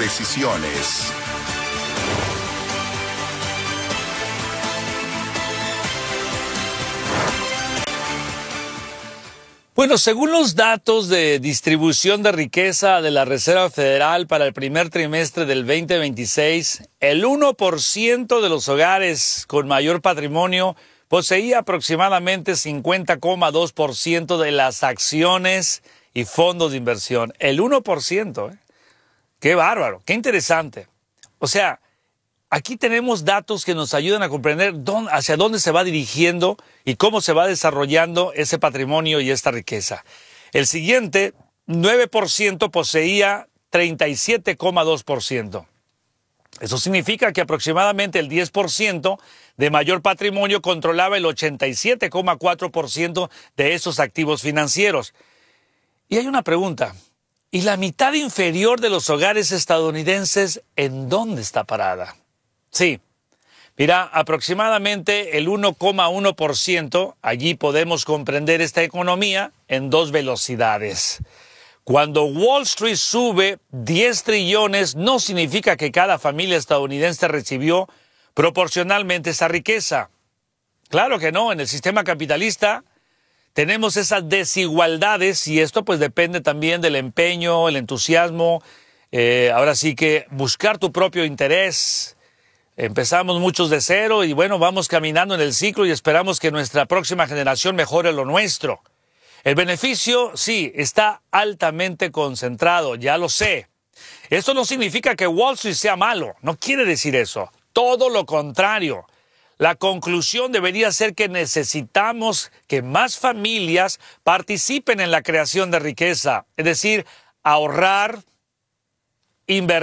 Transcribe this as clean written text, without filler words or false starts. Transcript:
decisiones. Bueno, según los datos de distribución de riqueza de la Reserva Federal para el primer trimestre del 2026, el 1% de los hogares con mayor patrimonio poseía aproximadamente 50,2% de las acciones y fondos de inversión. El 1%, ¿eh? ¡Qué bárbaro! ¡Qué interesante! O sea, aquí tenemos datos que nos ayudan a comprender hacia dónde se va dirigiendo y cómo se va desarrollando ese patrimonio y esta riqueza. El siguiente, 9% poseía 37,2%. Eso significa que aproximadamente el 10% de mayor patrimonio controlaba el 87,4% de esos activos financieros. Y hay una pregunta. ¿Y la mitad inferior de los hogares estadounidenses en dónde está parada? Sí, mira, aproximadamente el 1,1%, allí podemos comprender esta economía en dos velocidades. Cuando Wall Street sube 10 trillones, no significa que cada familia estadounidense recibió proporcionalmente esa riqueza. Claro que no, en el sistema capitalista tenemos esas desigualdades y esto pues depende también del empeño, el entusiasmo, ahora sí que buscar tu propio interés. Empezamos muchos de cero y bueno, vamos caminando en el ciclo y esperamos que nuestra próxima generación mejore lo nuestro. El beneficio, sí, está altamente concentrado, ya lo sé. Esto no significa que Wall Street sea malo, no quiere decir eso. Todo lo contrario. La conclusión debería ser que necesitamos que más familias participen en la creación de riqueza, es decir, ahorrar, invertir.